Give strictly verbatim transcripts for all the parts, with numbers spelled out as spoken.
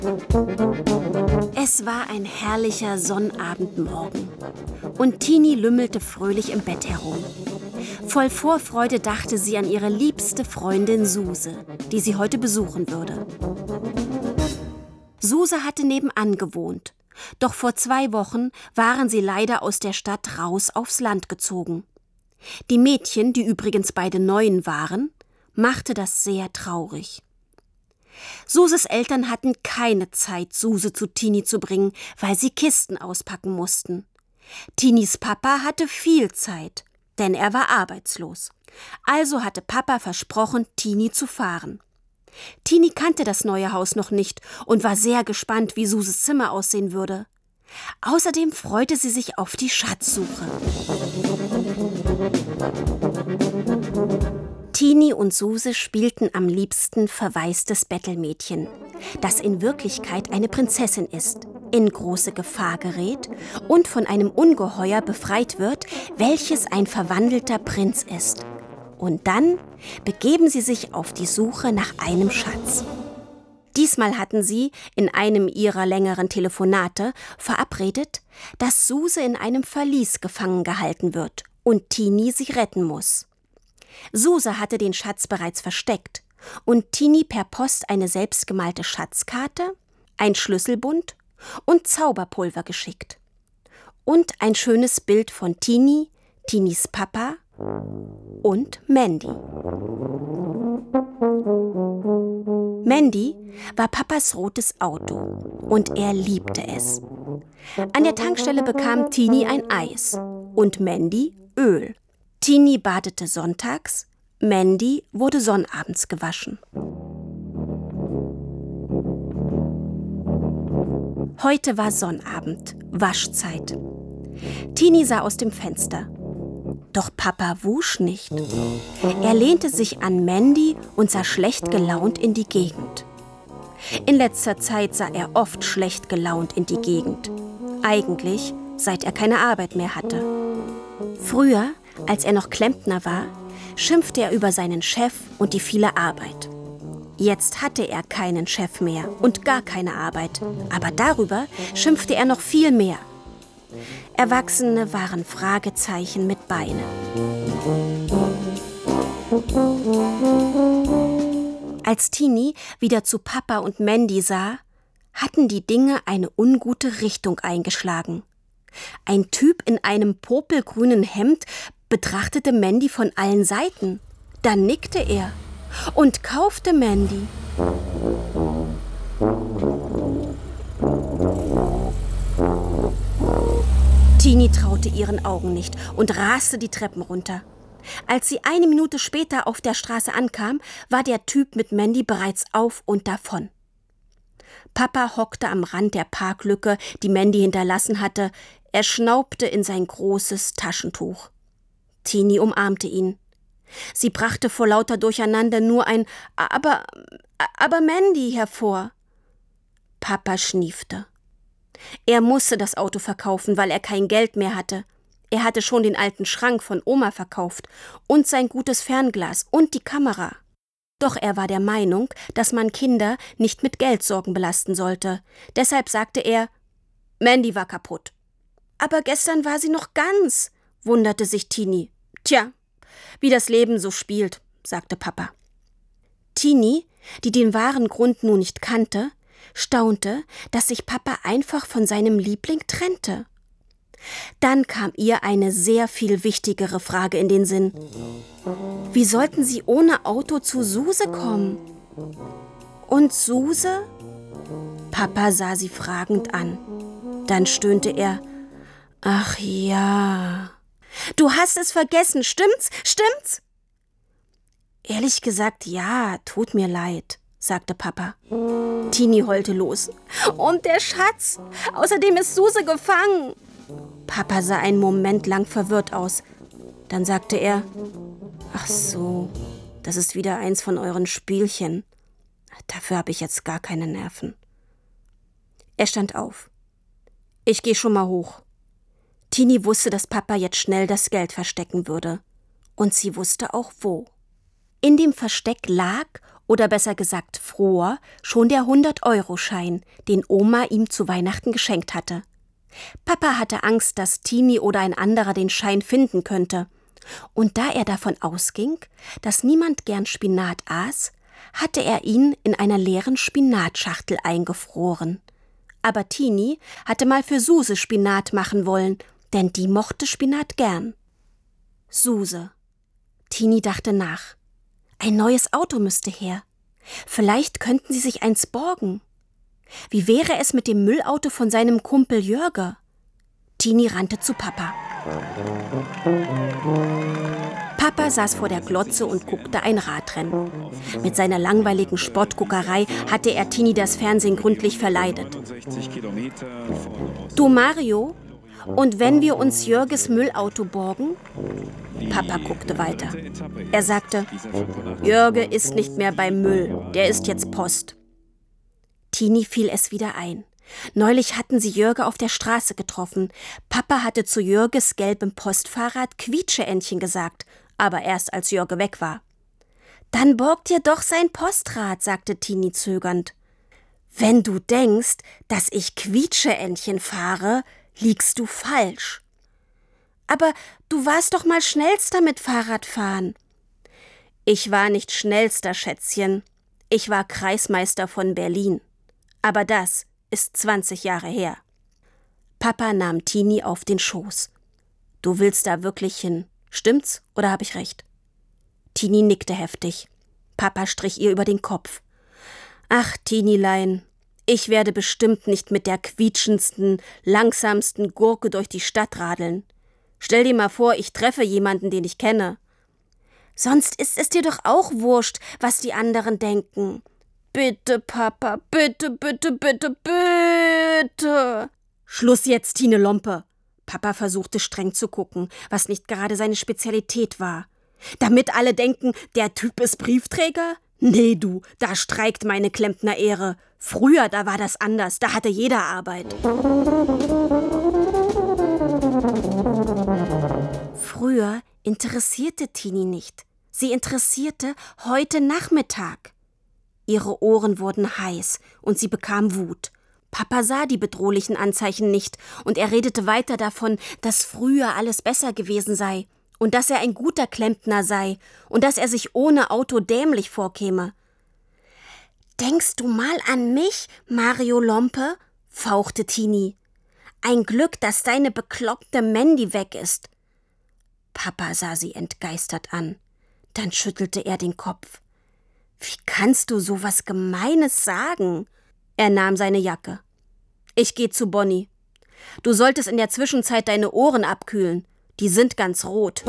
Es war ein herrlicher Sonnabendmorgen und Tini lümmelte fröhlich im Bett herum. Voll Vorfreude dachte sie an ihre liebste Freundin Suse, die sie heute besuchen würde. Suse hatte nebenan gewohnt, doch vor zwei Wochen waren sie leider aus der Stadt raus aufs Land gezogen. Die Mädchen, die übrigens beide Neuen waren, machte das sehr traurig. Suses Eltern hatten keine Zeit, Suse zu Tini zu bringen, weil sie Kisten auspacken mussten. Tinis Papa hatte viel Zeit, denn er war arbeitslos. Also hatte Papa versprochen, Tini zu fahren. Tini kannte das neue Haus noch nicht und war sehr gespannt, wie Suses Zimmer aussehen würde. Außerdem freute sie sich auf die Schatzsuche. Tini und Suse spielten am liebsten verwaistes Bettelmädchen, das in Wirklichkeit eine Prinzessin ist, in große Gefahr gerät und von einem Ungeheuer befreit wird, welches ein verwandelter Prinz ist. Und dann begeben sie sich auf die Suche nach einem Schatz. Diesmal hatten sie in einem ihrer längeren Telefonate verabredet, dass Suse in einem Verlies gefangen gehalten wird und Tini sie retten muss. Suse hatte den Schatz bereits versteckt und Tini per Post eine selbstgemalte Schatzkarte, ein Schlüsselbund und Zauberpulver geschickt. Und ein schönes Bild von Tini, Tinis Papa und Mandy. Mandy war Papas rotes Auto und er liebte es. An der Tankstelle bekam Tini ein Eis und Mandy Öl. Tini badete sonntags, Mandy wurde sonnabends gewaschen. Heute war Sonnabend, Waschzeit. Tini sah aus dem Fenster. Doch Papa wusch nicht. Er lehnte sich an Mandy und sah schlecht gelaunt in die Gegend. In letzter Zeit sah er oft schlecht gelaunt in die Gegend. Eigentlich, seit er keine Arbeit mehr hatte. Früher, als er noch Klempner war, schimpfte er über seinen Chef und die viele Arbeit. Jetzt hatte er keinen Chef mehr und gar keine Arbeit. Aber darüber schimpfte er noch viel mehr. Erwachsene waren Fragezeichen mit Beinen. Als Tini wieder zu Papa und Mandy sah, hatten die Dinge eine ungute Richtung eingeschlagen. Ein Typ in einem popelgrünen Hemd betrachtete Mandy von allen Seiten. Dann nickte er und kaufte Mandy. Tini traute ihren Augen nicht und raste die Treppen runter. Als sie eine Minute später auf der Straße ankam, war der Typ mit Mandy bereits auf und davon. Papa hockte am Rand der Parklücke, die Mandy hinterlassen hatte. Er schnaubte in sein großes Taschentuch. Tini umarmte ihn. Sie brachte vor lauter Durcheinander nur ein »Aber, aber Mandy« hervor. Papa schniefte. Er musste das Auto verkaufen, weil er kein Geld mehr hatte. Er hatte schon den alten Schrank von Oma verkauft und sein gutes Fernglas und die Kamera. Doch er war der Meinung, dass man Kinder nicht mit Geldsorgen belasten sollte. Deshalb sagte er, Mandy war kaputt. »Aber gestern war sie noch ganz«, wunderte sich Tini. »Tja, wie das Leben so spielt«, sagte Papa. Tini, die den wahren Grund nun nicht kannte, staunte, dass sich Papa einfach von seinem Liebling trennte. Dann kam ihr eine sehr viel wichtigere Frage in den Sinn. Wie sollten sie ohne Auto zu Suse kommen? Und Suse? Papa sah sie fragend an. Dann stöhnte er, »Ach ja, du hast es vergessen, stimmt's, stimmt's?« »Ehrlich gesagt, ja, tut mir leid«, sagte Papa. Tini heulte los. »Und der Schatz? Außerdem ist Suse gefangen!« Papa sah einen Moment lang verwirrt aus. Dann sagte er, »Ach so, das ist wieder eins von euren Spielchen. Dafür habe ich jetzt gar keine Nerven.« Er stand auf. »Ich gehe schon mal hoch.« Tini wusste, dass Papa jetzt schnell das Geld verstecken würde. Und sie wusste auch wo. In dem Versteck lag oder besser gesagt fror, schon der hundert-Euro-Schein, den Oma ihm zu Weihnachten geschenkt hatte. Papa hatte Angst, dass Tini oder ein anderer den Schein finden könnte. Und da er davon ausging, dass niemand gern Spinat aß, hatte er ihn in einer leeren Spinatschachtel eingefroren. Aber Tini hatte mal für Suse Spinat machen wollen, denn die mochte Spinat gern. Suse. Tini dachte nach. Ein neues Auto müsste her. Vielleicht könnten sie sich eins borgen. Wie wäre es mit dem Müllauto von seinem Kumpel Jörge? Tini rannte zu Papa. Papa saß vor der Glotze und guckte ein Radrennen. Mit seiner langweiligen Sportguckerei hatte er Tini das Fernsehen gründlich verleidet. Du Mario, und wenn wir uns Jörges Müllauto borgen? Papa guckte weiter. Er sagte, Jörge ist nicht mehr beim Müll, der ist jetzt Post. Tini fiel es wieder ein. Neulich hatten sie Jörge auf der Straße getroffen. Papa hatte zu Jörges gelbem Postfahrrad Quietscheentchen gesagt, aber erst als Jörge weg war. Dann borgt dir doch sein Postrad, sagte Tini zögernd. Wenn du denkst, dass ich Quietscheentchen fahre, liegst du falsch. Aber du warst doch mal Schnellster mit Fahrradfahren. Ich war nicht Schnellster, Schätzchen. Ich war Kreismeister von Berlin. Aber das ist zwanzig Jahre her. Papa nahm Tini auf den Schoß. Du willst da wirklich hin, stimmt's oder habe ich recht? Tini nickte heftig. Papa strich ihr über den Kopf. Ach, Tinilein, ich werde bestimmt nicht mit der quietschendsten, langsamsten Gurke durch die Stadt radeln. Stell dir mal vor, ich treffe jemanden, den ich kenne. Sonst ist es dir doch auch wurscht, was die anderen denken. Bitte, Papa, bitte, bitte, bitte, bitte. Schluss jetzt, Tine Lompe. Papa versuchte streng zu gucken, was nicht gerade seine Spezialität war. Damit alle denken, der Typ ist Briefträger? Nee, du, da streikt meine Klempner-Ehre. Früher, da war das anders, da hatte jeder Arbeit. Früher interessierte Tini nicht. Sie interessierte heute Nachmittag. Ihre Ohren wurden heiß und sie bekam Wut. Papa sah die bedrohlichen Anzeichen nicht und er redete weiter davon, dass früher alles besser gewesen sei und dass er ein guter Klempner sei und dass er sich ohne Auto dämlich vorkäme. »Denkst du mal an mich, Mario Lompe?« fauchte Tini. »Ein Glück, dass deine bekloppte Mandy weg ist.« Papa sah sie entgeistert an. Dann schüttelte er den Kopf. »Wie kannst du so was Gemeines sagen?« Er nahm seine Jacke. »Ich geh zu Bonnie. Du solltest in der Zwischenzeit deine Ohren abkühlen. Die sind ganz rot.«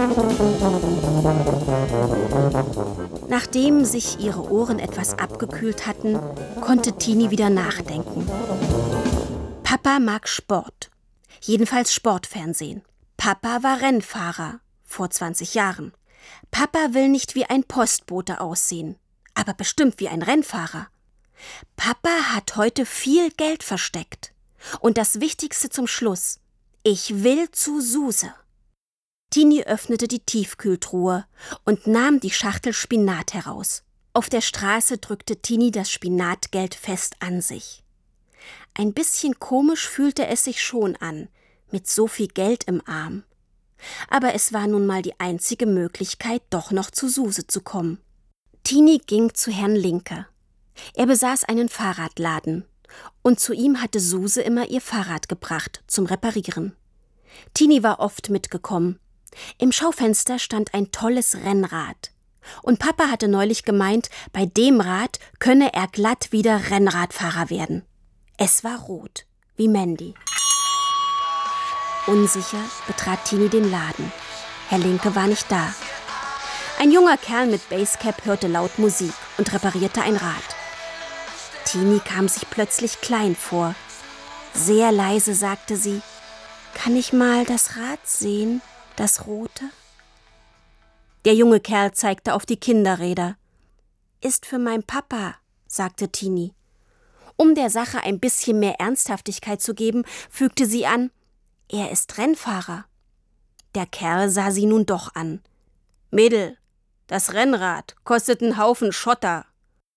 Nachdem sich ihre Ohren etwas abgekühlt hatten, konnte Tini wieder nachdenken. Papa mag Sport. Jedenfalls Sportfernsehen. Papa war Rennfahrer. Vor zwanzig Jahren. Papa will nicht wie ein Postbote aussehen, aber bestimmt wie ein Rennfahrer. Papa hat heute viel Geld versteckt. Und das Wichtigste zum Schluss. Ich will zu Suse. Tini öffnete die Tiefkühltruhe und nahm die Schachtel Spinat heraus. Auf der Straße drückte Tini das Spinatgeld fest an sich. Ein bisschen komisch fühlte es sich schon an, mit so viel Geld im Arm. Aber es war nun mal die einzige Möglichkeit, doch noch zu Suse zu kommen. Tini ging zu Herrn Linke. Er besaß einen Fahrradladen und zu ihm hatte Suse immer ihr Fahrrad gebracht zum Reparieren. Tini war oft mitgekommen. Im Schaufenster stand ein tolles Rennrad. Und Papa hatte neulich gemeint, bei dem Rad könne er glatt wieder Rennradfahrer werden. Es war rot, wie Mandy. Unsicher betrat Tini den Laden. Herr Linke war nicht da. Ein junger Kerl mit Basecap hörte laut Musik und reparierte ein Rad. Tini kam sich plötzlich klein vor. Sehr leise sagte sie, »Kann ich mal das Rad sehen, das rote?« Der junge Kerl zeigte auf die Kinderräder. »Ist für mein Papa«, sagte Tini. Um der Sache ein bisschen mehr Ernsthaftigkeit zu geben, fügte sie an, »Er ist Rennfahrer.« Der Kerl sah sie nun doch an. »Mädel, das Rennrad kostet einen Haufen Schotter.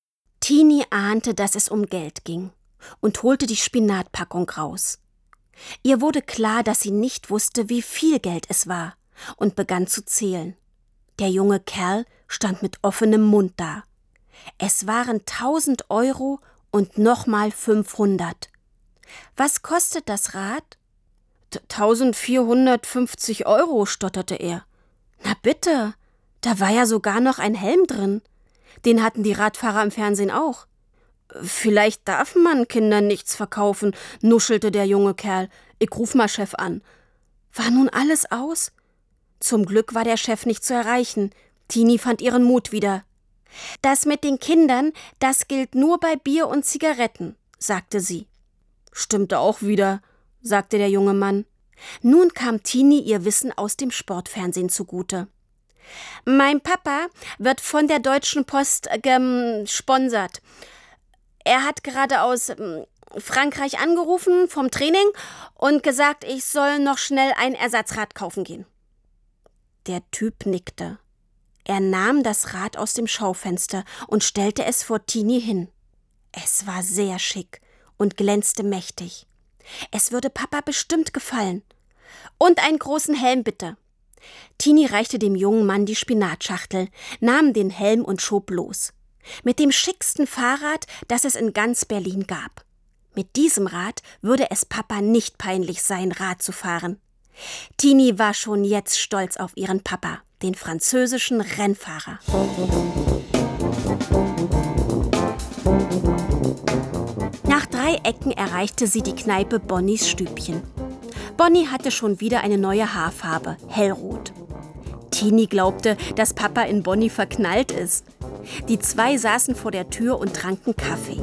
Tini ahnte, dass es um Geld ging und holte die Spinatpackung raus. Ihr wurde klar, dass sie nicht wusste, wie viel Geld es war, und begann zu zählen. Der junge Kerl stand mit offenem Mund da. Es waren tausend Euro und nochmal fünfhundert. »Was kostet das Rad?« »tausendvierhundertfünfzig Euro«, stotterte er. »Na bitte, da war ja sogar noch ein Helm drin. Den hatten die Radfahrer im Fernsehen auch.« »Vielleicht darf man Kindern nichts verkaufen«, nuschelte der junge Kerl. »Ich ruf mal Chef an.« War nun alles aus? Zum Glück war der Chef nicht zu erreichen. Tini fand ihren Mut wieder. »Das mit den Kindern, das gilt nur bei Bier und Zigaretten«, sagte sie. »Stimmte auch wieder«, sagte der junge Mann. Nun kam Tini ihr Wissen aus dem Sportfernsehen zugute. »Mein Papa wird von der Deutschen Post gesponsert. Er hat gerade aus ähm, Frankreich angerufen vom Training und gesagt, ich soll noch schnell ein Ersatzrad kaufen gehen.« Der Typ nickte. Er nahm das Rad aus dem Schaufenster und stellte es vor Tini hin. Es war sehr schick und glänzte mächtig. Es würde Papa bestimmt gefallen. »Und einen großen Helm, bitte.« Tini reichte dem jungen Mann die Spinatschachtel, nahm den Helm und schob los. Mit dem schicksten Fahrrad, das es in ganz Berlin gab. Mit diesem Rad würde es Papa nicht peinlich sein, Rad zu fahren. Tini war schon jetzt stolz auf ihren Papa, den französischen Rennfahrer. Nach drei Ecken erreichte sie die Kneipe Bonnies Stübchen. Bonnie hatte schon wieder eine neue Haarfarbe, hellrot. Tini glaubte, dass Papa in Bonnie verknallt ist. Die zwei saßen vor der Tür und tranken Kaffee.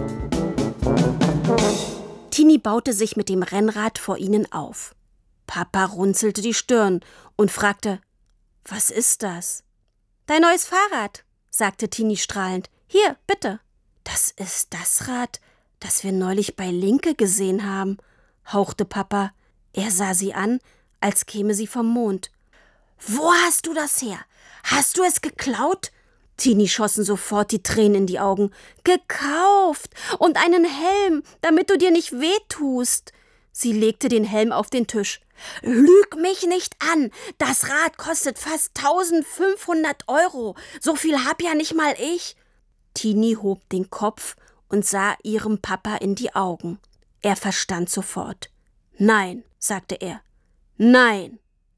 Tini baute sich mit dem Rennrad vor ihnen auf. Papa runzelte die Stirn und fragte, »Was ist das?« »Dein neues Fahrrad«, sagte Tini strahlend. »Hier, bitte.« »Das ist das Rad, das wir neulich bei Linke gesehen haben«, hauchte Papa. Er sah sie an, als käme sie vom Mond. »Wo hast du das her? Hast du es geklaut?« Tini schossen sofort die Tränen in die Augen. »Gekauft! Und einen Helm, damit du dir nicht wehtust!« Sie legte den Helm auf den Tisch. »Lüg mich nicht an! Das Rad kostet fast tausendfünfhundert Euro. So viel hab ja nicht mal ich!« Tini hob den Kopf und sah ihrem Papa in die Augen. Er verstand sofort. »Nein«, sagte er. »Nein!«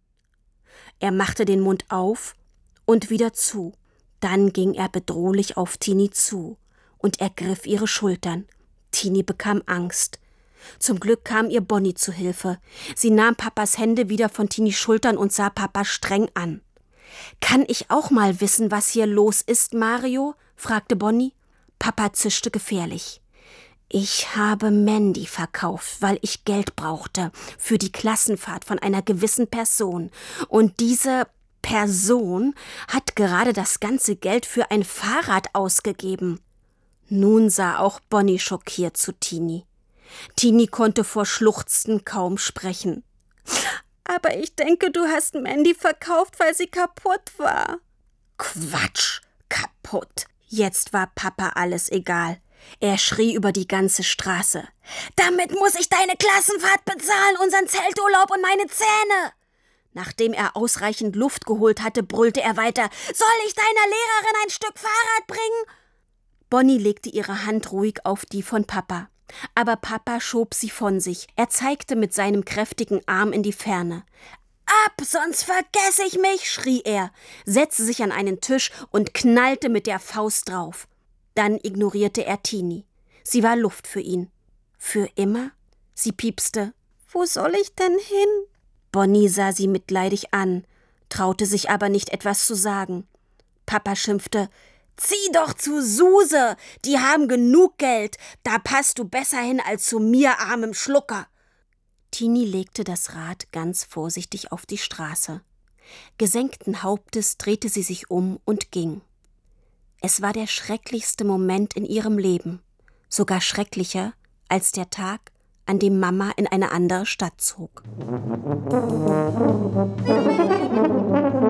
Er machte den Mund auf und wieder zu. Dann ging er bedrohlich auf Tini zu und ergriff ihre Schultern. Tini bekam Angst. Zum Glück kam ihr Bonnie zu Hilfe. Sie nahm Papas Hände wieder von Tinis Schultern und sah Papa streng an. »Kann ich auch mal wissen, was hier los ist, Mario?« fragte Bonnie. Papa zischte gefährlich. »Ich habe Mandy verkauft, weil ich Geld brauchte für die Klassenfahrt von einer gewissen Person. Und diese Person hat gerade das ganze Geld für ein Fahrrad ausgegeben.« Nun sah auch Bonnie schockiert zu Tini. Tini konnte vor Schluchzen kaum sprechen. »Aber ich denke, du hast Mandy verkauft, weil sie kaputt war.« »Quatsch, kaputt!« Jetzt war Papa alles egal. Er schrie über die ganze Straße. »Damit muss ich deine Klassenfahrt bezahlen, unseren Zelturlaub und meine Zähne!« Nachdem er ausreichend Luft geholt hatte, brüllte er weiter. »Soll ich deiner Lehrerin ein Stück Fahrrad bringen?« Bonnie legte ihre Hand ruhig auf die von Papa. Aber Papa schob sie von sich. Er zeigte mit seinem kräftigen Arm in die Ferne. »Ab, sonst vergesse ich mich«, schrie er, setzte sich an einen Tisch und knallte mit der Faust drauf. Dann ignorierte er Tini. Sie war Luft für ihn. »Für immer?« Sie piepste. »Wo soll ich denn hin?« Bonnie sah sie mitleidig an, traute sich aber nicht, etwas zu sagen. Papa schimpfte. »Zieh doch zu Suse, die haben genug Geld, da passt du besser hin als zu mir, armem Schlucker.« Tini legte das Rad ganz vorsichtig auf die Straße. Gesenkten Hauptes drehte sie sich um und ging. Es war der schrecklichste Moment in ihrem Leben, sogar schrecklicher als der Tag, an dem Mama in eine andere Stadt zog.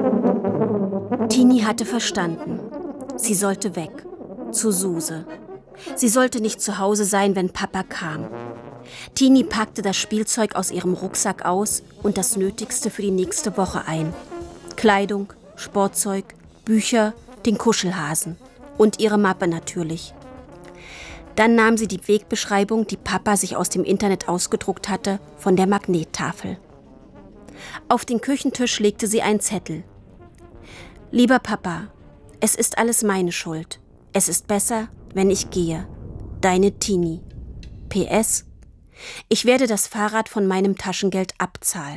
Tini hatte verstanden. Sie sollte weg, zu Suse. Sie sollte nicht zu Hause sein, wenn Papa kam. Tini packte das Spielzeug aus ihrem Rucksack aus und das Nötigste für die nächste Woche ein. Kleidung, Sportzeug, Bücher, den Kuschelhasen und ihre Mappe natürlich. Dann nahm sie die Wegbeschreibung, die Papa sich aus dem Internet ausgedruckt hatte, von der Magnettafel. Auf den Küchentisch legte sie einen Zettel. »Lieber Papa, es ist alles meine Schuld. Es ist besser, wenn ich gehe. Deine Tini. P S. Ich werde das Fahrrad von meinem Taschengeld abzahlen.«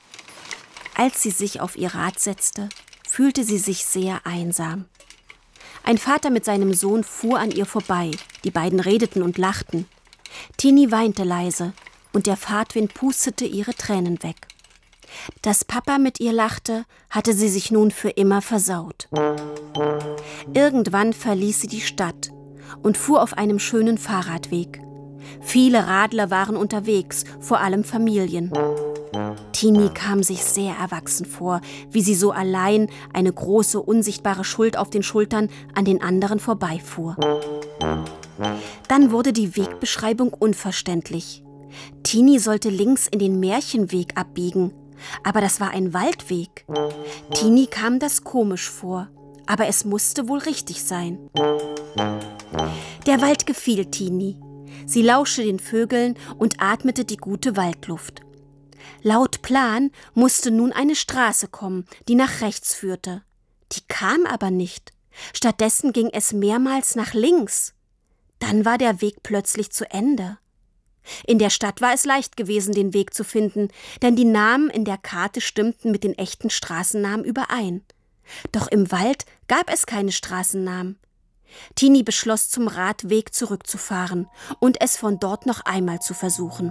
Als sie sich auf ihr Rad setzte, fühlte sie sich sehr einsam. Ein Vater mit seinem Sohn fuhr an ihr vorbei. Die beiden redeten und lachten. Tini weinte leise und der Fahrtwind pustete ihre Tränen weg. Dass Papa mit ihr lachte, hatte sie sich nun für immer versaut. Irgendwann verließ sie die Stadt und fuhr auf einem schönen Fahrradweg. Viele Radler waren unterwegs, vor allem Familien. Tini kam sich sehr erwachsen vor, wie sie so allein, eine große, unsichtbare Schuld auf den Schultern, an den anderen vorbeifuhr. Dann wurde die Wegbeschreibung unverständlich. Tini sollte links in den Märchenweg abbiegen, aber das war ein Waldweg. Tini kam das komisch vor, aber es musste wohl richtig sein. Der Wald gefiel Tini. Sie lauschte den Vögeln und atmete die gute Waldluft. Laut Plan musste nun eine Straße kommen, die nach rechts führte. Die kam aber nicht. Stattdessen ging es mehrmals nach links. Dann war der Weg plötzlich zu Ende. In der Stadt war es leicht gewesen, den Weg zu finden, denn die Namen in der Karte stimmten mit den echten Straßennamen überein. Doch im Wald gab es keine Straßennamen. Tini beschloss, zum Radweg zurückzufahren und es von dort noch einmal zu versuchen.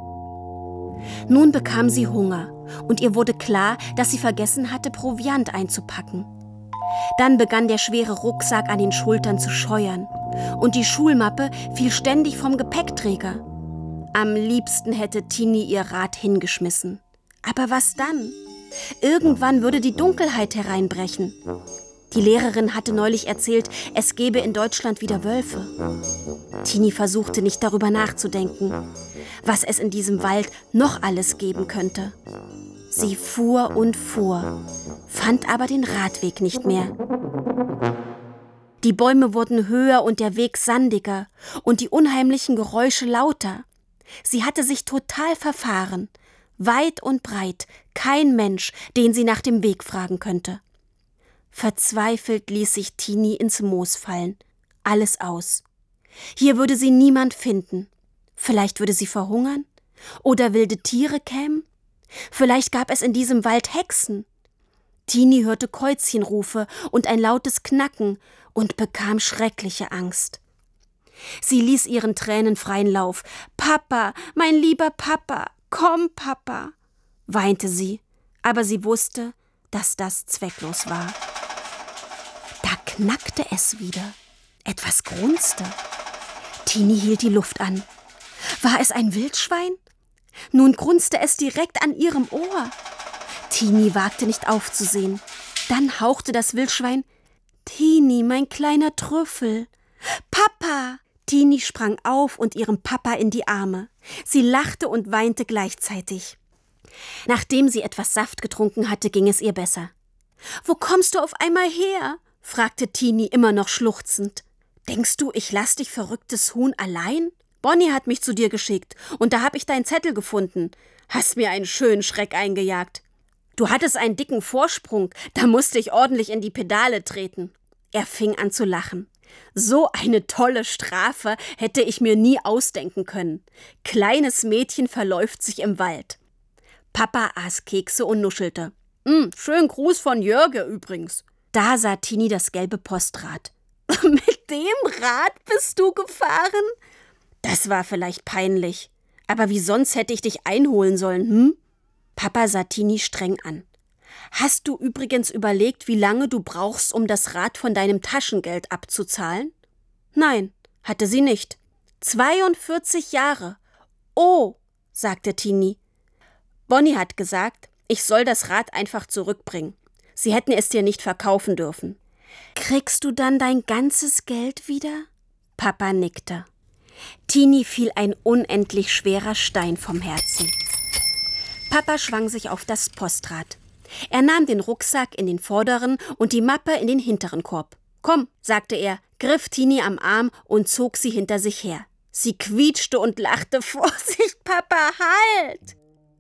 Nun bekam sie Hunger und ihr wurde klar, dass sie vergessen hatte, Proviant einzupacken. Dann begann der schwere Rucksack an den Schultern zu scheuern und die Schulmappe fiel ständig vom Gepäckträger. Am liebsten hätte Tini ihr Rad hingeschmissen. Aber was dann? Irgendwann würde die Dunkelheit hereinbrechen. Die Lehrerin hatte neulich erzählt, es gebe in Deutschland wieder Wölfe. Tini versuchte nicht darüber nachzudenken, was es in diesem Wald noch alles geben könnte. Sie fuhr und fuhr, fand aber den Radweg nicht mehr. Die Bäume wurden höher und der Weg sandiger und die unheimlichen Geräusche lauter. Sie hatte sich total verfahren. Weit und breit, kein Mensch, den sie nach dem Weg fragen könnte. Verzweifelt ließ sich Tini ins Moos fallen. Alles aus. Hier würde sie niemand finden. Vielleicht würde sie verhungern? Oder wilde Tiere kämen? Vielleicht gab es in diesem Wald Hexen. Tini hörte Käuzchenrufe und ein lautes Knacken und bekam schreckliche Angst. Sie ließ ihren Tränen freien Lauf. »Papa, mein lieber Papa, komm, Papa«, weinte sie, aber sie wusste, dass das zwecklos war. Da knackte es wieder. Etwas grunzte. Tini hielt die Luft an. War es ein Wildschwein? Nun grunzte es direkt an ihrem Ohr. Tini wagte nicht aufzusehen. Dann hauchte das Wildschwein: »Tini, mein kleiner Trüffel. Papa!« Tini sprang auf und ihrem Papa in die Arme. Sie lachte und weinte gleichzeitig. Nachdem sie etwas Saft getrunken hatte, ging es ihr besser. »Wo kommst du auf einmal her?« fragte Tini immer noch schluchzend. »Denkst du, ich lass dich, verrücktes Huhn, allein? Bonnie hat mich zu dir geschickt und da hab ich deinen Zettel gefunden. Hast mir einen schönen Schreck eingejagt. Du hattest einen dicken Vorsprung, da musste ich ordentlich in die Pedale treten.« Er fing an zu lachen. »So eine tolle Strafe hätte ich mir nie ausdenken können. Kleines Mädchen verläuft sich im Wald.« Papa aß Kekse und nuschelte. »Mm, schönen Gruß von Jörge übrigens.« Da sah Tini das gelbe Postrad. »Mit dem Rad bist du gefahren?« Das war vielleicht peinlich. Aber wie sonst hätte ich dich einholen sollen, hm? Papa sah Tini streng an. »Hast du übrigens überlegt, wie lange du brauchst, um das Rad von deinem Taschengeld abzuzahlen?« Nein, hatte sie nicht. zweiundvierzig Jahre. »Oh«, sagte Tini. »Bonnie hat gesagt, ich soll das Rad einfach zurückbringen. Sie hätten es dir nicht verkaufen dürfen.« »Kriegst du dann dein ganzes Geld wieder?« Papa nickte. Tini fiel ein unendlich schwerer Stein vom Herzen. Papa schwang sich auf das Postrad. Er nahm den Rucksack in den vorderen und die Mappe in den hinteren Korb. »Komm«, sagte er, griff Tini am Arm und zog sie hinter sich her. Sie quietschte und lachte. »Vorsicht, Papa, halt!«